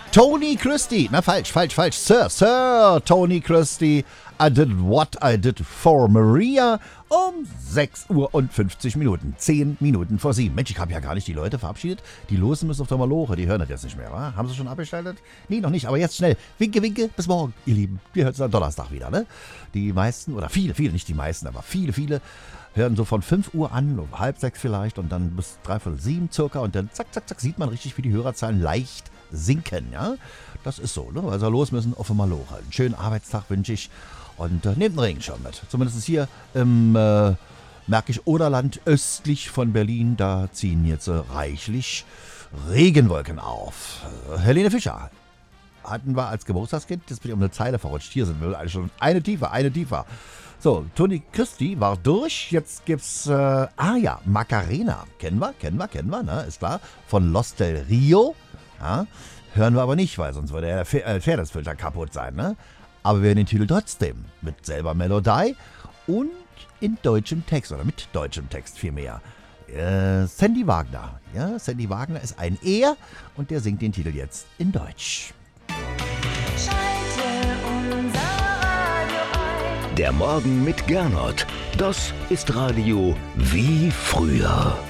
Tony Christie. Na, falsch. Sir Tony Christie. I did what I did for Maria um 6:50 Minuten. 10 Minuten vor 7. Mensch, ich habe ja gar nicht die Leute verabschiedet. Die losen müssen auf der Maloche. Die hören das jetzt nicht mehr, wa? Haben sie schon abgeschaltet? Nee, noch nicht. Aber jetzt schnell. Winke, winke. Bis morgen, ihr Lieben. Wir hören uns am Donnerstag wieder, ne? Die meisten, oder viele, nicht die meisten, aber viele hören so von 5 Uhr an, um 5:30 vielleicht und dann bis 6:45 circa und dann zack, sieht man richtig, wie die Hörerzahlen leicht sinken, ja? Das ist so, ne? Weil sie los müssen auf der Maloche. Einen schönen Arbeitstag wünsche ich und nehmt den Regenschirm mit. Zumindest hier im Märkisch-Oderland östlich von Berlin, da ziehen jetzt reichlich Regenwolken auf. Helene Fischer hatten wir als Geburtstagskind, jetzt bin ich um eine Zeile verrutscht. Hier sind wir eigentlich schon eine tiefer. So, Tony Christie war durch. Jetzt gibt's, Macarena. Kennen wir, ne? Ist klar. Von Los del Rio. Ja, hören wir aber nicht, weil sonst würde der Fairness-Filter kaputt sein, ne? Aber wir hören den Titel trotzdem. Mit selber Melodie und in deutschem Text, oder mit deutschem Text vielmehr. Sandy Wagner. Ja, Sandy Wagner ist ein Er und der singt den Titel jetzt in Deutsch. Der Morgen mit Gernot. Das ist Radio wie früher.